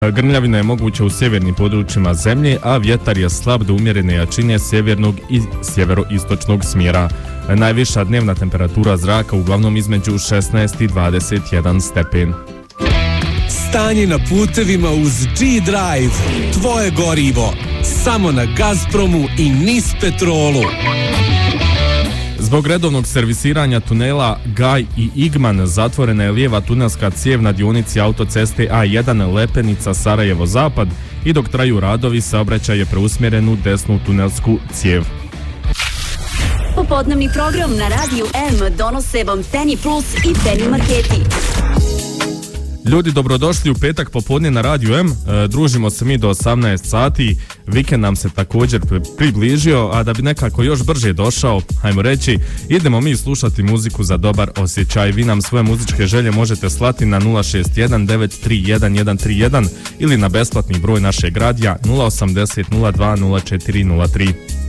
Grmljavina je moguća u sjevernim područjima zemlje, a vjetar je slab do umjerene jačine sjevernog i sjeveroistočnog smjera. Najviša dnevna temperatura zraka uglavnom između 16 i 21 stepen. Stanje na putevima uz G-Drive. Tvoje gorivo. Samo na Gazpromu i Nispetrolu. Zbog redovnog servisiranja tunela Gaj i Igman zatvorena je lijeva tunelska cijev na dionici autoceste A1 Lepenica Sarajevo-Zapad i dok traju radovi saobraćaj je preusmjeren u desnu tunelsku cijev. Popodnevni program na Radiju M donose vam Penny Plus i Penny Marketi. Ljudi, dobrodošli u petak popodne na Radiju M. Družimo se mi do 18 sati. Vikend nam se također približio, a da bi nekako još brže došao, hajmo reći, idemo mi slušati muziku za dobar osjećaj. Vi nam svoje muzičke želje možete slati na 061 931 131 ili na besplatni broj našeg radija 080 02 04 03.